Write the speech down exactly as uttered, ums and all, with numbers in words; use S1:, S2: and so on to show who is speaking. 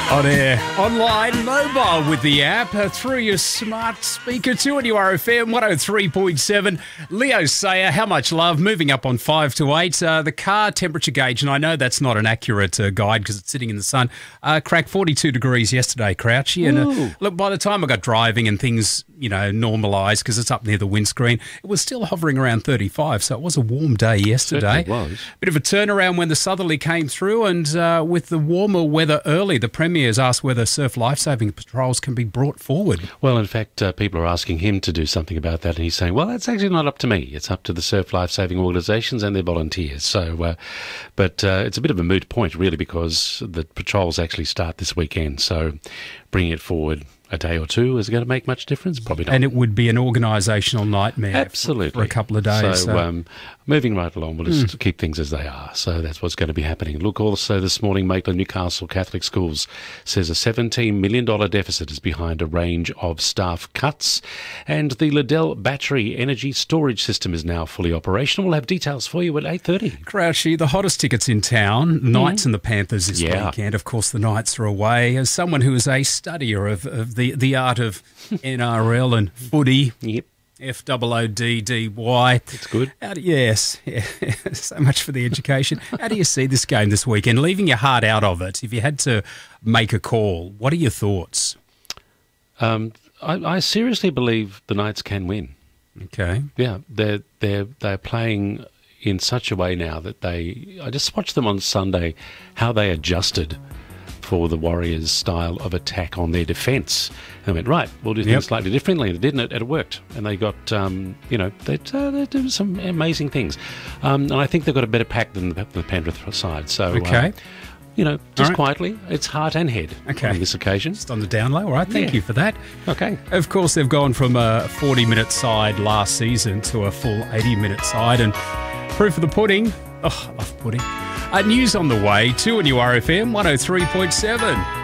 S1: On air, online, mobile with the app, uh, through your smart speaker to N U R F M one oh three point seven. Leo Sayer, how much love? Moving up on five to eight. Uh, the car temperature gauge, and I know that's not an accurate uh, guide because it's sitting in the sun, uh, cracked forty-two degrees yesterday, Crouchy. And uh, look, by the time I got driving and things, you know, normalised because it's up near the windscreen, it was still hovering around thirty-five. So it was a warm day yesterday.
S2: It was.
S1: Bit of a turnaround when the southerly came through, and uh, with the warmer weather early, the Premier has asked whether surf lifesaving patrols can be brought forward.
S2: Well, in fact, uh, people are asking him to do something about that, and he's saying, well, that's actually not up to me. It's up to the surf lifesaving organisations and their volunteers. So, uh, but uh, it's a bit of a moot point, really, because the patrols actually start this weekend. So bringing it forward a day or two, is it going to make much difference? Probably not.
S1: And it would be an organisational nightmare
S2: Absolutely.
S1: For, for a couple of days.
S2: So,
S1: so.
S2: Um, moving right along, we'll just
S1: Mm.
S2: keep things as they are. So that's what's going to be happening. Look, also this morning, Maitland Newcastle Catholic Schools says a seventeen million dollars deficit is behind a range of staff cuts, and the Liddell battery energy storage system is now fully operational. We'll have details for you at eight thirty.
S1: Crouchy, the hottest tickets in town, Knights and the Panthers this
S2: Yeah.
S1: weekend. Of course, the Knights are away. As someone who is a studier of, of the, the art of N R L and footy,
S2: Yep.
S1: F O O D D Y.
S2: It's good.
S1: How do, yes, yeah, so much for the education. How do you see this game this weekend? Leaving your heart out of it, if you had to make a call, what are your thoughts?
S2: Um, I, I seriously believe the Knights can win.
S1: Okay.
S2: Yeah, they're they're they're playing in such a way now that they. I just watched them on Sunday, how they adjusted for the Warriors' style of attack on their defence. And they went, right, we'll do things
S1: Yep.
S2: slightly differently. And they didn't, and it worked. And they got, um, you know, they uh, they do some amazing things. Um, and I think they've got a better pack than the, the Penrith side. So,
S1: Okay.
S2: uh, you know, just
S1: right.
S2: quietly, it's heart and head
S1: Okay.
S2: on this occasion.
S1: Just on the down low. All right, thank
S2: Yeah.
S1: you for that.
S2: Okay.
S1: Of course, they've gone from a forty-minute side last season to a full eighty-minute side. And proof of the pudding, oh, I love pudding. Uh, news on the way to N U R F M one oh three point seven.